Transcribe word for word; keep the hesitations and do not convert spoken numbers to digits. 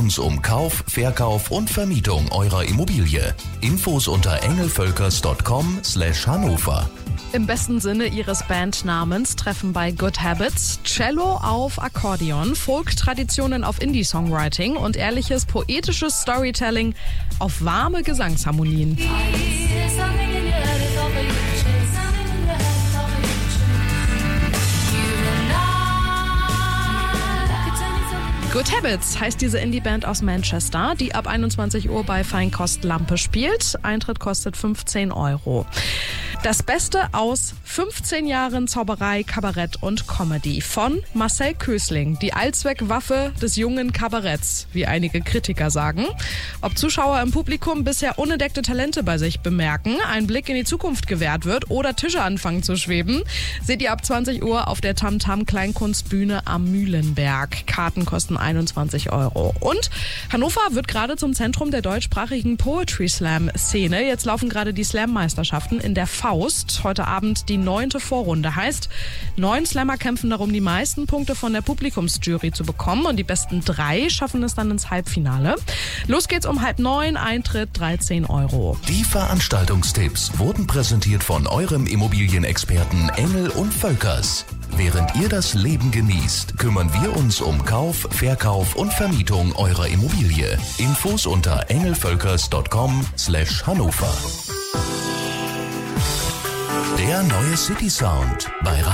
uns um Kauf, Verkauf und Vermietung eurer Immobilie. Infos unter engelvölkers punkt com slash Hannover. Im besten Sinne ihres Bandnamens treffen bei Good Habits Cello auf Akkordeon, Folk-Traditionen auf Indie-Songwriting und ehrliches poetisches Storytelling auf warme Gesangsharmonien. Good Habits heißt diese Indie-Band aus Manchester, die ab einundzwanzig Uhr bei Feinkost Lampe spielt. Eintritt kostet fünfzehn Euro. Das Beste aus fünfzehn Jahren Zauberei, Kabarett und Comedy von Marcel Kösling, die Allzweckwaffe des jungen Kabaretts, wie einige Kritiker sagen. Ob Zuschauer im Publikum bisher unentdeckte Talente bei sich bemerken, ein Blick in die Zukunft gewährt wird oder Tische anfangen zu schweben, seht ihr ab zwanzig Uhr auf der Tamtam Kleinkunstbühne am Mühlenberg. Karten kosten einundzwanzig Euro. Und Hannover wird gerade zum Zentrum der deutschsprachigen Poetry Slam Szene. Jetzt laufen gerade die Slam-Meisterschaften in der Faust. Heute Abend die neunte Vorrunde. Heißt, neun Slammer kämpfen darum, die meisten Punkte von der Publikumsjury zu bekommen. Und die besten drei schaffen es dann ins Halbfinale. Los geht's um halb neun. Eintritt dreizehn Euro. Die Veranstaltungstipps wurden präsentiert von eurem Immobilienexperten Engel und Völkers. Während ihr das Leben genießt, kümmern wir uns um Kauf, Verkauf und Vermietung eurer Immobilie. Infos unter engelvölkers punkt com slash Hannover. Der neue City Sound bei